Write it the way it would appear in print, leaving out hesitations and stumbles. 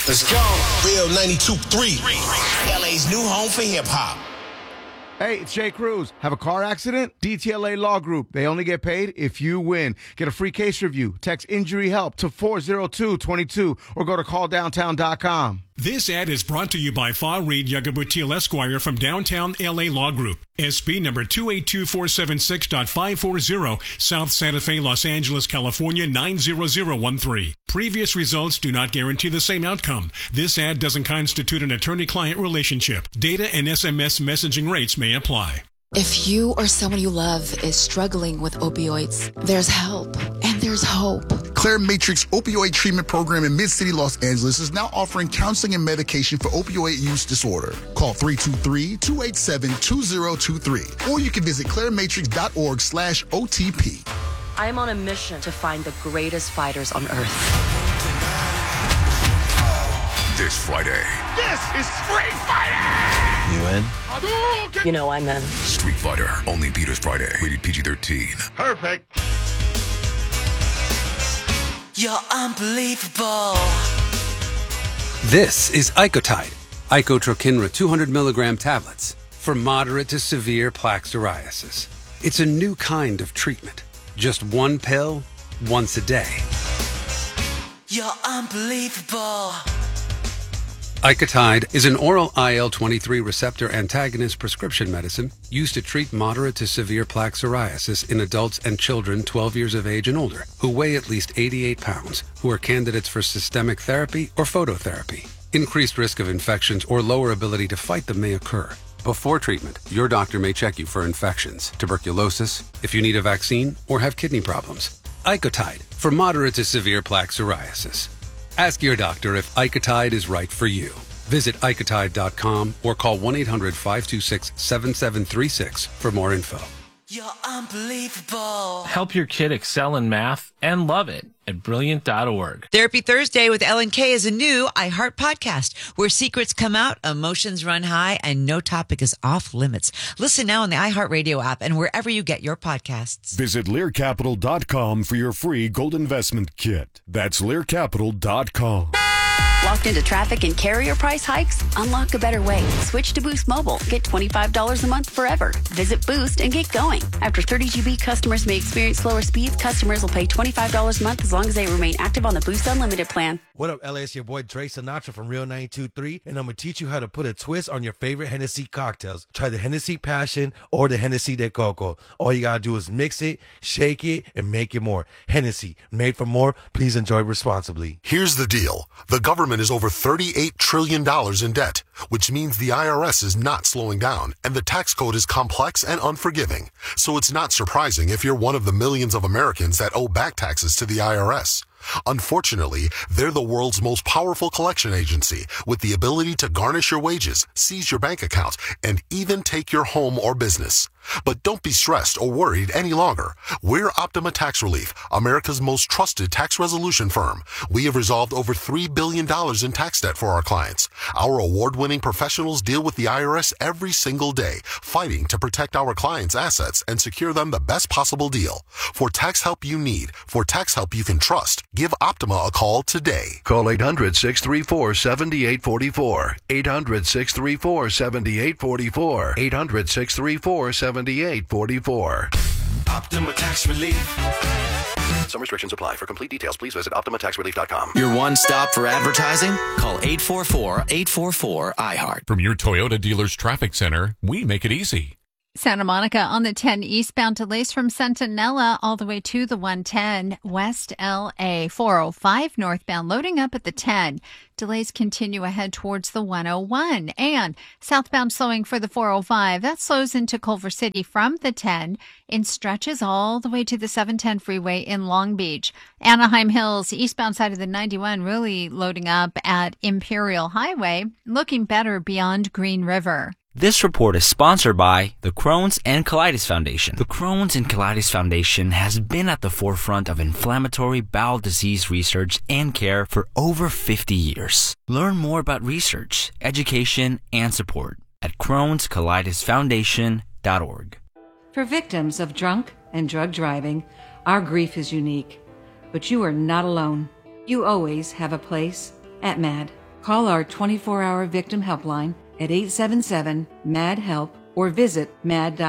Let's go. Real 92.3. LA's new home for hip hop. Hey, it's Jay Cruz. Have a car accident? DTLA Law Group. They only get paid if you win. Get a free case review. Text injury help to 40222 or go to calldowntown.com. This ad is brought to you by Fa Reed Yagabutil Esquire from Downtown LA Law Group. SP number 282476.540, South Santa Fe, Los Angeles, California 90013. Previous results do not guarantee the same outcome. This ad doesn't constitute an attorney-client relationship. Data and SMS messaging rates may apply. If you or someone you love is struggling with opioids, there's help and there's hope. Claire Matrix Opioid Treatment Program in Mid-City, Los Angeles is now offering counseling and medication for opioid use disorder. Call 323-287-2023 or you can visit clarematrix.org/OTP. I am on a mission to find the greatest fighters on earth. This Friday. This is Street Fighter! You in? You know I'm in. Street Fighter, only Peter's Friday. Rated PG-13. Perfect. You're unbelievable. This is Icotide, Icotrokinra 200 milligram tablets for moderate to severe plaque psoriasis. It's a new kind of treatment. Just one pill, once a day. You're unbelievable. Icotide is an oral IL-23 receptor antagonist prescription medicine used to treat moderate to severe plaque psoriasis in adults and children 12 years of age and older who weigh at least 88 pounds, who are candidates for systemic therapy or phototherapy. Increased risk of infections or lower ability to fight them may occur. Before treatment, your doctor may check you for infections, tuberculosis, if you need a vaccine, or have kidney problems. Icotide for moderate to severe plaque psoriasis. Ask your doctor if Icotide is right for you. Visit Icotide.com or call 1-800-526-7736 for more info. You're unbelievable. Help your kid excel in math and love it at Brilliant.org. Therapy Thursday with Ellen K is a new iHeart podcast where secrets come out, emotions run high, and no topic is off limits. Listen now on the iHeartRadio app and wherever you get your podcasts. Visit LearCapital.com for your free gold investment kit. That's LearCapital.com. Locked into traffic and carrier price hikes? Unlock a better way. Switch to Boost Mobile. Get $25 a month forever. Visit Boost and get going. After 30 GB, customers may experience slower speeds. Customers will pay $25 a month as long as they remain active on the Boost Unlimited plan. What up, LA? It's your boy Dre Sinatra from Real 92.3, and I'm going to teach you how to put a twist on your favorite Hennessy cocktails. Try the Hennessy Passion or the Hennessy de Coco. All you got to do is mix it, shake it, and make it more. Hennessy, made for more. Please enjoy responsibly. Here's the deal. The government is over $38 trillion in debt, which means the IRS is not slowing down, and the tax code is complex and unforgiving. So it's not surprising if you're one of the millions of Americans that owe back taxes to the IRS. Unfortunately, they're the world's most powerful collection agency with the ability to garnish your wages, seize your bank account, and even take your home or business. But don't be stressed or worried any longer. We're Optima Tax Relief, America's most trusted tax resolution firm. We have resolved over $3 billion in tax debt for our clients. Our award-winning professionals deal with the IRS every single day, fighting to protect our clients' assets and secure them the best possible deal. For tax help you need, for tax help you can trust, give Optima a call today. Call 800-634-7844. 800-634-7844. 800-634-7844. Optima Tax Relief. Some restrictions apply. For complete details, please visit OptimaTaxRelief.com. Your one stop for advertising? Call 844-844-iHeart. From your Toyota dealer's traffic center, we make it easy. Santa Monica on the 10 eastbound delays from Centinela all the way to the 110 West LA. 405 northbound loading up at the 10. Delays continue ahead towards the 101. And southbound slowing for the 405. That slows into Culver City from the 10 in stretches all the way to the 710 freeway in Long Beach. Anaheim Hills, eastbound side of the 91, really loading up at Imperial Highway, looking better beyond Green River. This report is sponsored by the Crohn's and Colitis Foundation. The Crohn's and Colitis Foundation has been at the forefront of inflammatory bowel disease research and care for over 50 years. Learn more about research, education, and support at Crohn'sColitisFoundation.org. For victims of drunk and drug driving, our grief is unique. But you are not alone. You always have a place at MAD. Call our 24-hour victim helpline at 877-MAD-HELP or visit mad.gov.